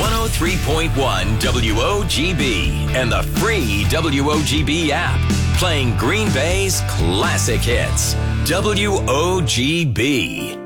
103.1 WOGB and the free WOGB app. Playing Green Bay's classic hits. WOGB.